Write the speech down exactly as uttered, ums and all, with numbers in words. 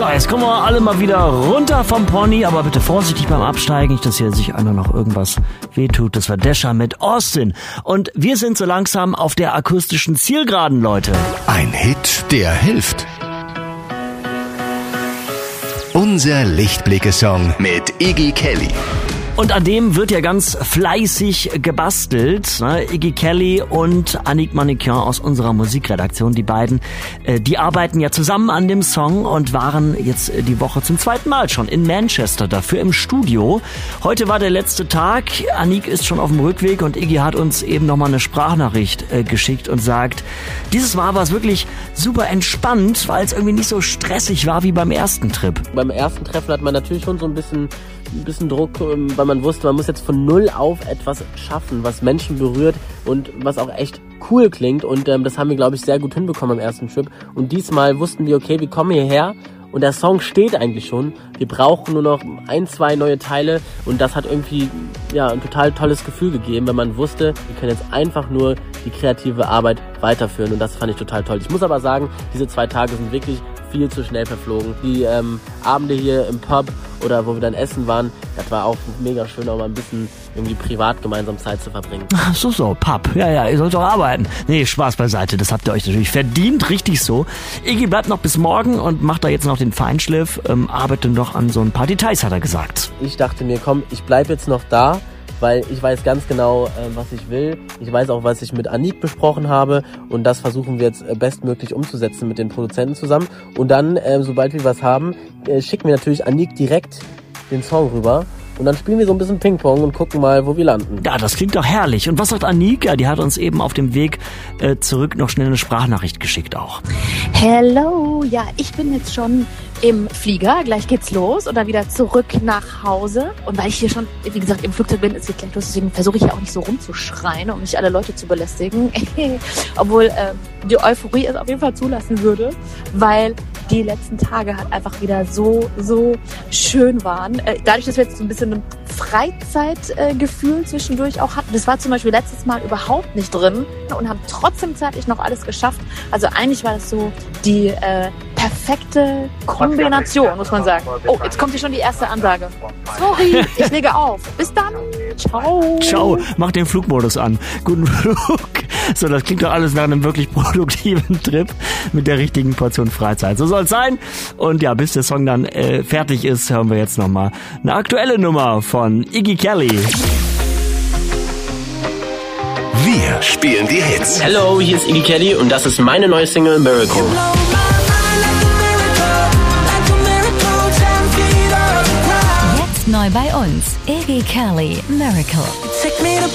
So, jetzt kommen wir alle mal wieder runter vom Pony, aber bitte vorsichtig beim Absteigen, nicht, dass hier sich einer noch irgendwas wehtut. Das war Desha mit Austin. Und wir sind so langsam auf der akustischen Zielgeraden, Leute. Ein Hit, der hilft. Unser Lichtblicke-Song mit Iggy Kelly. Und an dem wird ja ganz fleißig gebastelt. Ne? Iggy Kelly und Annick Mannequin aus unserer Musikredaktion, die beiden, äh, die arbeiten ja zusammen an dem Song und waren jetzt äh, die Woche zum zweiten Mal schon in Manchester dafür im Studio. Heute war der letzte Tag. Annick ist schon auf dem Rückweg und Iggy hat uns eben nochmal eine Sprachnachricht äh, geschickt und sagt, dieses Mal war es wirklich super entspannt, weil es irgendwie nicht so stressig war wie beim ersten Trip. Beim ersten Treffen hat man natürlich schon so ein bisschen ein bisschen Druck, weil man wusste, man muss jetzt von null auf etwas schaffen, was Menschen berührt und was auch echt cool klingt. Und ähm, das haben wir, glaube ich, sehr gut hinbekommen am ersten Trip. Und diesmal wussten wir, okay, wir kommen hierher und der Song steht eigentlich schon. Wir brauchen nur noch ein, zwei neue Teile und das hat irgendwie ja ein total tolles Gefühl gegeben, wenn man wusste, wir können jetzt einfach nur die kreative Arbeit weiterführen und das fand ich total toll. Ich muss aber sagen, diese zwei Tage sind wirklich viel zu schnell verflogen. Die ähm, Abende hier im Pub oder wo wir dann essen waren, das war auch mega schön, auch mal ein bisschen irgendwie privat gemeinsam Zeit zu verbringen. Ach so, so, Pub. Ja, ja, ihr sollt doch arbeiten. Nee, Spaß beiseite, das habt ihr euch natürlich verdient, richtig so. Iggy bleibt noch bis morgen und macht da jetzt noch den Feinschliff, ähm, arbeitet noch an so ein paar Details, hat er gesagt. Ich dachte mir, komm, ich bleib jetzt noch da, weil ich weiß ganz genau, äh, was ich will. Ich weiß auch, was ich mit Annick besprochen habe und das versuchen wir jetzt äh, bestmöglich umzusetzen mit den Produzenten zusammen. Und dann, äh, sobald wir was haben, äh, schicken wir natürlich Annick direkt den Song rüber. Und dann spielen wir so ein bisschen Ping-Pong und gucken mal, wo wir landen. Ja, das klingt doch herrlich. Und was sagt Annick? Ja, die hat uns eben auf dem Weg äh, zurück noch schnell eine Sprachnachricht geschickt auch. Hello, ja, ich bin jetzt schon im Flieger. Gleich geht's los und dann wieder zurück nach Hause. Und weil ich hier schon, wie gesagt, im Flugzeug bin, ist es gleich los. Deswegen versuche ich ja auch nicht so rumzuschreien, um nicht alle Leute zu belästigen. Obwohl ähm, die Euphorie es auf jeden Fall zulassen würde, weil die letzten Tage halt einfach wieder so, so schön waren. Äh, dadurch, dass wir jetzt so ein bisschen ein Freizeitgefühl äh, zwischendurch auch hatten. Das war zum Beispiel letztes Mal überhaupt nicht drin und haben trotzdem zeitlich noch alles geschafft. Also eigentlich war das so die äh, perfekte Kombination, muss man sagen. Oh, jetzt kommt hier schon die erste Ansage. Sorry, ich lege auf. Bis dann. Ciao. Ciao. Mach den Flugmodus an. Guten Flug. So, das klingt doch alles nach einem wirklich produktiven Trip mit der richtigen Portion Freizeit. So soll es sein. Und ja, bis der Song dann äh, fertig ist, hören wir jetzt nochmal eine aktuelle Nummer von Iggy Kelly. Wir spielen die Hits. Hello, hier ist Iggy Kelly und das ist meine neue Single Miracle. Jetzt neu bei uns, Iggy Kelly, Miracle.